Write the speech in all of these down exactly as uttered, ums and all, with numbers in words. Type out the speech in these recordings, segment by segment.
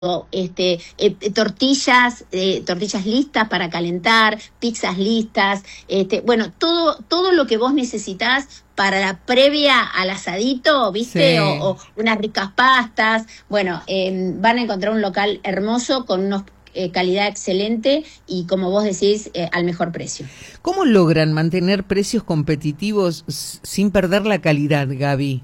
Este, eh, tortillas, eh, tortillas listas para calentar, pizzas listas, este, bueno, todo, todo lo que vos necesitás para la previa al asadito, ¿viste? Sí. O, o unas ricas pastas. Bueno, eh, van a encontrar un local hermoso con unos eh, calidad excelente y, como vos decís, eh, al mejor precio. ¿Cómo logran mantener precios competitivos sin perder la calidad, Gaby?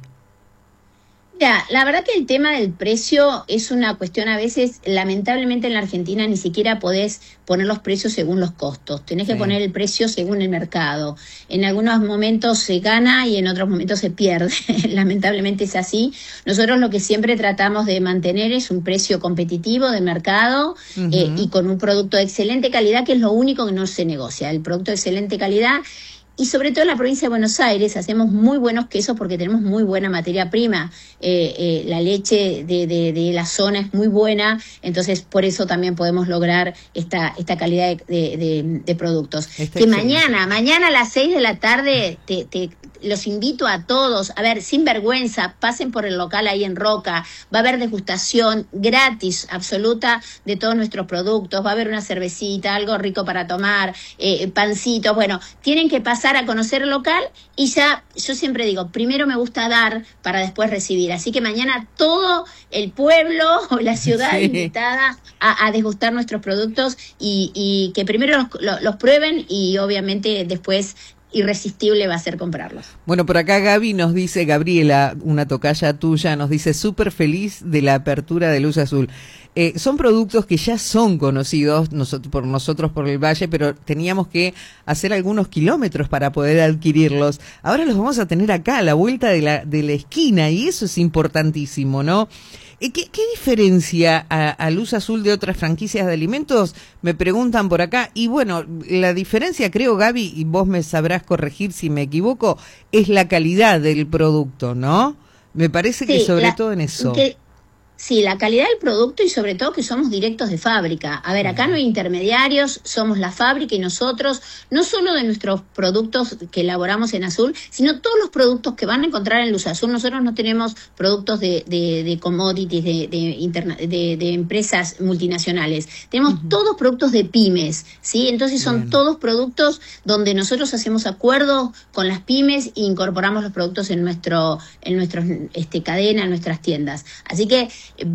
Mira, la verdad que el tema del precio es una cuestión a veces, lamentablemente en la Argentina ni siquiera podés poner los precios según los costos, tenés que Sí. poner el precio según el mercado. En algunos momentos se gana y en otros momentos se pierde, lamentablemente es así. Nosotros lo que siempre tratamos de mantener es un precio competitivo de mercado, uh-huh. eh, y con un producto de excelente calidad, que es lo único que no se negocia, el producto de excelente calidad. Y sobre todo en la provincia de Buenos Aires hacemos muy buenos quesos porque tenemos muy buena materia prima. Eh, eh, la leche de, de, de la zona es muy buena, entonces por eso también podemos lograr esta, esta calidad de, de, de, de productos. Este que mañana, mañana a las seis de la tarde te, te los invito a todos, a ver, sin vergüenza, pasen por el local ahí en Roca, va a haber degustación gratis, absoluta, de todos nuestros productos, va a haber una cervecita, algo rico para tomar, eh, pancitos, bueno, tienen que pasar a conocer el local y ya, yo siempre digo, primero me gusta dar para después recibir, así que mañana todo el pueblo o la ciudad sí. invitada a, a degustar nuestros productos y, y que primero los, los, los prueben y obviamente después irresistible va a ser comprarlos. Bueno, por acá Gaby nos dice, Gabriela, una tocaya tuya, nos dice súper feliz de la apertura de Luz Azul. Eh, son productos que ya son conocidos nosotros, por nosotros por el Valle, pero teníamos que hacer algunos kilómetros para poder adquirirlos. Ahora los vamos a tener acá, a la vuelta de la, de la esquina, y eso es importantísimo, ¿no? ¿Qué, qué diferencia a, a Luz Azul de otras franquicias de alimentos? Me preguntan por acá. Y bueno, la diferencia, creo, Gaby, y vos me sabrás corregir si me equivoco, es la calidad del producto, ¿no? Me parece sí, que sobre la, todo en eso. Que... Sí, la calidad del producto y sobre todo que somos directos de fábrica. A ver, acá no hay intermediarios, somos la fábrica y nosotros, no solo de nuestros productos que elaboramos en Azul, sino todos los productos que van a encontrar en Luz Azul. Nosotros no tenemos productos de, de, de commodities, de, de, interna, de, de empresas multinacionales. Tenemos uh-huh. todos productos de pymes, ¿sí? Entonces son Bien. todos productos donde nosotros hacemos acuerdos con las pymes e incorporamos los productos en nuestro, en nuestros, este, cadena, en nuestras tiendas. Así que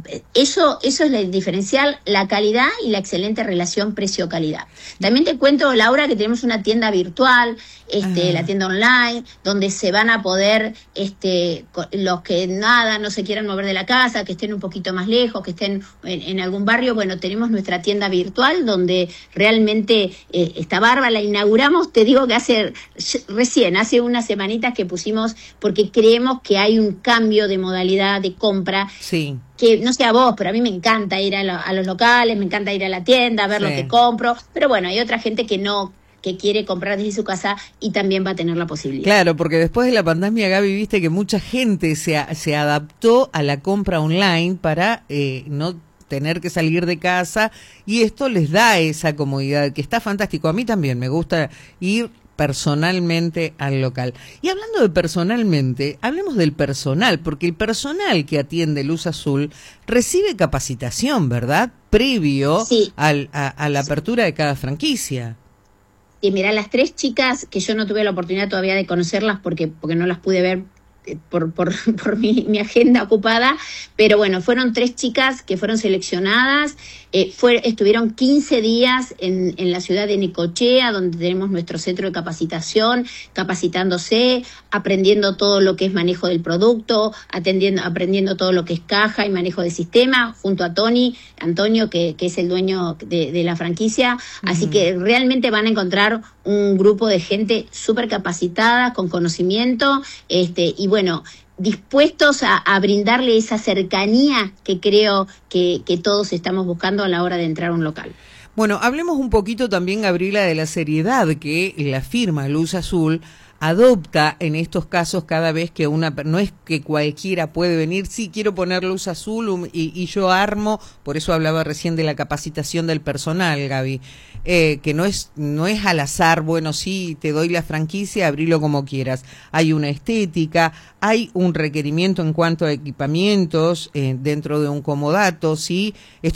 Eso, eso es el diferencial, la calidad y la excelente relación precio-calidad. También te cuento, Laura, que tenemos una tienda virtual, este, uh-huh. la tienda online, donde se van a poder, este, los que nada, no se quieran mover de la casa, que estén un poquito más lejos, que estén en, en algún barrio, bueno, tenemos nuestra tienda virtual, donde realmente eh, está bárbara, la inauguramos, te digo que hace, recién, hace unas semanitas que pusimos, porque creemos que hay un cambio de modalidad de compra. Sí. Que no sé a vos, pero a mí me encanta ir a, lo, a los locales, me encanta ir a la tienda, ver sí. lo que compro, pero bueno, hay otra gente que no, que quiere comprar desde su casa y también va a tener la posibilidad. Claro, porque después de la pandemia, Gaby, viste que mucha gente se, a, se adaptó a la compra online para eh, no tener que salir de casa, y esto les da esa comodidad, que está fantástico. A mí también me gusta ir personalmente al local. Y hablando de personalmente, hablemos del personal, porque el personal que atiende Luz Azul recibe capacitación, ¿verdad? Previo sí. al, a, a la apertura de cada franquicia. Y mirá, las tres chicas, que yo no tuve la oportunidad todavía de conocerlas porque, porque no las pude ver por, por, por mi, mi agenda ocupada, pero bueno, fueron tres chicas que fueron seleccionadas, eh, fue, estuvieron quince días en, en la ciudad de Necochea, donde tenemos nuestro centro de capacitación, capacitándose, aprendiendo todo lo que es manejo del producto, atendiendo, aprendiendo todo lo que es caja y manejo de sistema, junto a Tony, Antonio, que, que es el dueño de, de la franquicia, uh-huh. así que realmente van a encontrar un grupo de gente súper capacitada, con conocimiento, este, y bueno, dispuestos a, a brindarle esa cercanía que creo que, que todos estamos buscando a la hora de entrar a un local. Bueno, hablemos un poquito también, Gabriela, de la seriedad que la firma Luz Azul adopta en estos casos cada vez que una... No es que cualquiera puede venir, sí, quiero poner Luz Azul y, y yo armo, por eso hablaba recién de la capacitación del personal, Gaby, eh, que no es, no es al azar, bueno, sí, te doy la franquicia, abrilo como quieras. Hay una estética, hay un requerimiento en cuanto a equipamientos eh, dentro de un comodato, sí. Esto